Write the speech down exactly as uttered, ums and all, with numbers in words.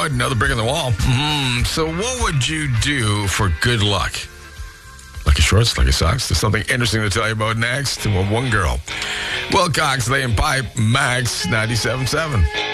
Oh, another brick in the wall. Mm, so what would you do for good luck? Lucky shorts, lucky socks. There's something interesting to tell you about next. Well, one girl. Wilcox, Lay and Pipe, Max ninety-seven point seven.